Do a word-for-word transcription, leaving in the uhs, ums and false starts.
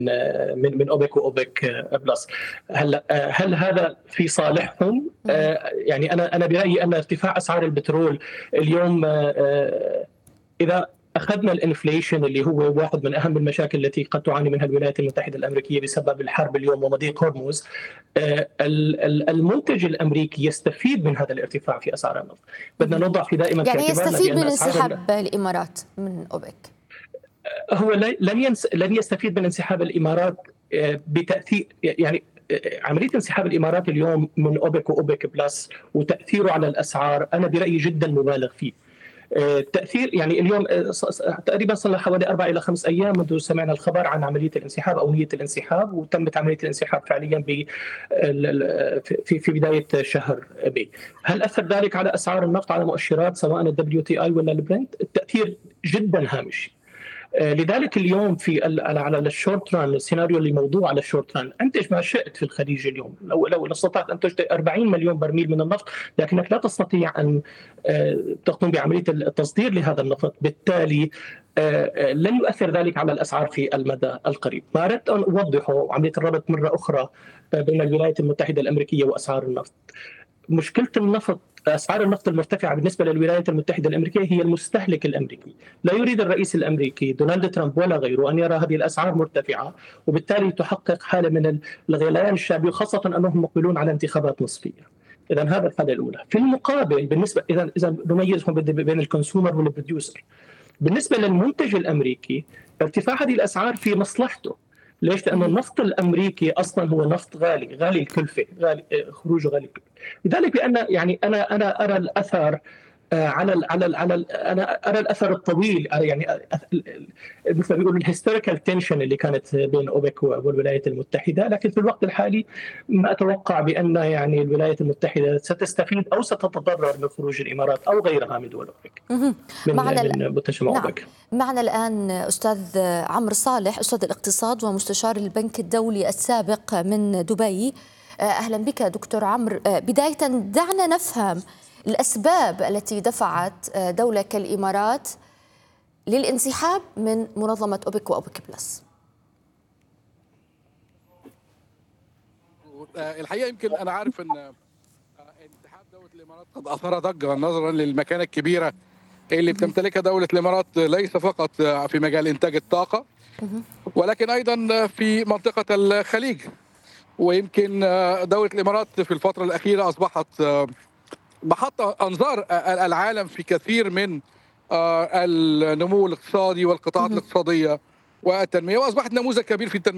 من من اوبك واوبك بلس. هلا هل هذا في صالحهم؟ يعني انا انا برايي ان ارتفاع اسعار البترول اليوم، اذا اخذنا الانفليشن اللي هو واحد من اهم المشاكل التي قد تعاني منها الولايات المتحده الامريكيه بسبب الحرب اليوم ومضيق هرمز، المنتج الامريكي يستفيد من هذا الارتفاع في اسعار النفط. بدنا نضع في دائما يعني في اعتبارنا يستفيد بان من اسعار انسحاب الامارات من اوبك. هو لن ينس... لن يستفيد من انسحاب الامارات بتاثير، يعني عمليه انسحاب الامارات اليوم من اوبك واوبك بلس وتاثيره على الاسعار انا برايي جدا مبالغ فيه. التاثير يعني اليوم تقريبا صار حوالي اربع الى خمس ايام منذ سمعنا الخبر عن عمليه الانسحاب او نيه الانسحاب، وتمت عمليه الانسحاب فعليا ب في في بدايه شهر ماي. هل اثر ذلك على اسعار النفط على مؤشرات سواء الدبليو تي اي ولا البرنت؟ التاثير جدا هامشي. لذلك اليوم في على الشورت ران، السيناريو اللي موضوع على الشورت ران، انتج ما شئت في الخليج اليوم. لو لو استطعت ان تنتج أربعين مليون برميل من النفط، لكنك لا تستطيع ان تقوم بعمليه التصدير لهذا النفط، بالتالي لن يؤثر ذلك على الاسعار في المدى القريب. ما اردت ان اوضحه عمليه الربط مره اخرى بين الولايات المتحده الامريكيه واسعار النفط. مشكلة النفط، أسعار النفط المرتفعة بالنسبة للولايات المتحدة الأمريكية هي المستهلك الأمريكي. لا يريد الرئيس الأمريكي دونالد ترامب ولا غيره أن يرى هذه الأسعار مرتفعة، وبالتالي تحقق حالة من الغليان الشعبي، وخاصة أنهم مقبلون على انتخابات نصفية. إذا هذا الحالة الأولى. في المقابل بالنسبة إذا إذا نميزهم بين الكونسيومر والبروديوسر، بالنسبة للمنتج الأمريكي ارتفاع هذه الأسعار في مصلحته. ليش؟ لأن النفط الأمريكي أصلا هو نفط غالي، غالي الكلفة، غالي خروجه غالي الكلفة. لذلك بأن يعني أنا أنا أرى الأثر على ال على ال على ال أنا أرى الأثر الطويل، يعني مثل ما بيقولوا الهيستوريكال تنشن اللي كانت بين أوبك والولايات المتحدة، لكن في الوقت الحالي ما أتوقع بأن يعني الولايات المتحدة ستستفيد أو ستتضرر من خروج الإمارات أو غيرها من دول أوبك. من معنا من متجمع نعم. أوبك. معنا الآن أستاذ عمرو صالح، أستاذ الاقتصاد ومستشار البنك الدولي السابق من دبي. أهلا بك دكتور عمرو. بداية دعنا نفهم الأسباب التي دفعت دولة كالإمارات للانسحاب من منظمة أوبك وأوبك بلس. الحقيقة يمكن أنا عارف أن انسحاب دولة الإمارات قد أثار ضجة نظرا للمكانة الكبيرة اللي بتمتلكها دولة الإمارات، ليس فقط في مجال إنتاج الطاقة ولكن أيضا في منطقة الخليج. ويمكن دولة الإمارات في الفترة الأخيرة أصبحت محط أنظار العالم في كثير من النمو الاقتصادي والقطاعات الاقتصادية والتنمية، وأصبحت نموذج كبير في التنمية.